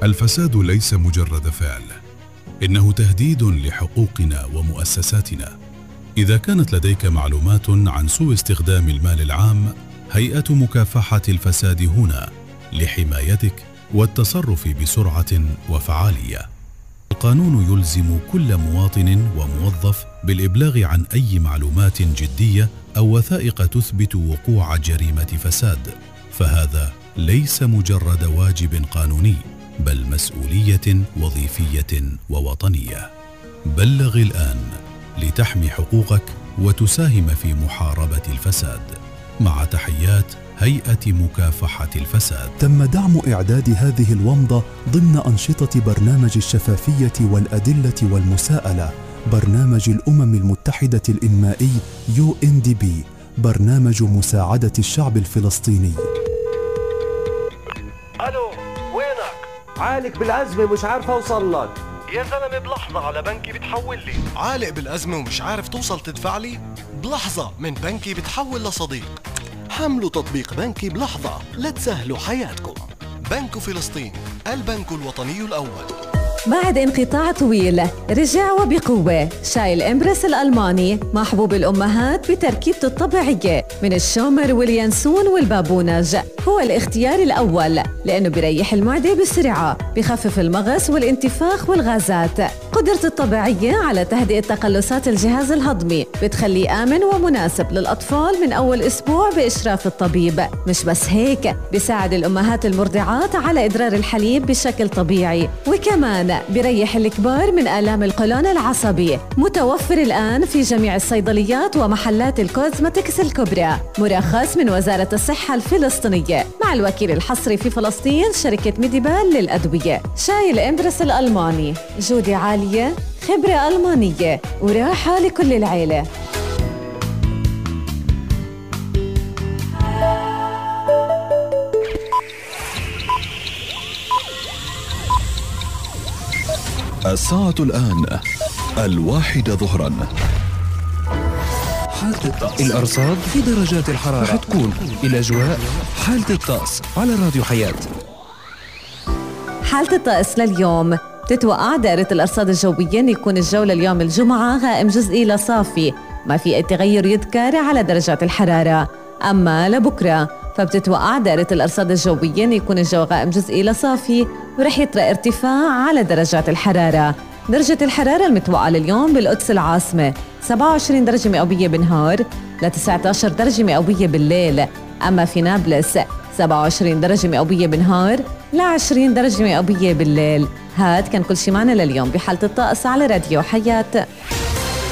الفساد ليس مجرد فعل، إنه تهديد لحقوقنا ومؤسساتنا. إذا كانت لديك معلومات عن سوء استخدام المال العام، هيئة مكافحة الفساد هنا لحمايتك والتصرف بسرعة وفعالية. القانون يلزم كل مواطن وموظف بالإبلاغ عن أي معلومات جدية أو وثائق تثبت وقوع جريمة فساد، فهذا ليس مجرد واجب قانوني، بل مسؤولية وظيفية ووطنية. بلغ الآن لتحمي حقوقك وتساهم في محاربة الفساد. مع تحيات هيئة مكافحة الفساد. تم دعم إعداد هذه الومضة ضمن أنشطة برنامج الشفافية والأدلة والمساءلة، برنامج الأمم المتحدة الإنمائي UNDP، برنامج مساعدة الشعب الفلسطيني. ألو، وينك؟ عالق بالأزمة ومش عارف أوصل لك. يا زلمة بلحظة على بنكي بتحول لي. عالق بالأزمة ومش عارف توصل تدفع لي؟ بلحظة من بنكي بتحول لصديق. حملوا تطبيق بنكي بلحظة لتسهلوا حياتكم. بنك فلسطين، البنك الوطني الأول. بعد انقطاع طويل رجع وبقوة شاي الإمبرس الألماني مع حبوب الأمهات بتركيبته الطبيعية من الشومر واليانسون والبابونج. هو الاختيار الأول لأنه بيريح المعدة بسرعة، بخفف المغص والانتفاخ والغازات. قدرته الطبيعية على تهدئة تقلصات الجهاز الهضمي بتخليه آمن ومناسب للأطفال من أول أسبوع بإشراف الطبيب. مش بس هيك، بيساعد الأمهات المرضعات على إدرار الحليب بشكل طبيعي، وكمان بيريح الكبار من آلام القولون العصبي. متوفر الآن في جميع الصيدليات ومحلات الكوزمتكس الكبرى، مرخص من وزارة الصحة الفلسطينية مع الوكيل الحصري في فلسطين شركة ميديبال للأدوية. شاي الإمبرس الألماني، جودة عالية، خبرة ألمانية، وراحة لكل العيلة. الساعة الآن 1 ظهرا. حالة الطقس، الأرصاد في درجات الحرارة رح تكون الأجواء. حالة الطقس على راديو حياة. حالة الطقس لليوم تتوقع دائرة الأرصاد الجوية أن يكون الجو لليوم الجمعة غائم جزئي لصافي، ما في أي تغير يذكر على درجات الحرارة. أما لبكرة فبتتوقع دائرة الأرصاد الجوية أن يكون الجو غائم جزئي لصافي، ورح يطرأ ارتفاع على درجات الحرارة. درجة الحرارة المتوقعة لليوم بالقدس العاصمة 27 درجة مئوية بالنهار ل 19 درجة مئوية بالليل. أما في نابلس 27 درجة مئوية بالنهار ل 20 درجة مئوية بالليل. هاد كان كل شي معنا لليوم بحالة الطقس على راديو حياة.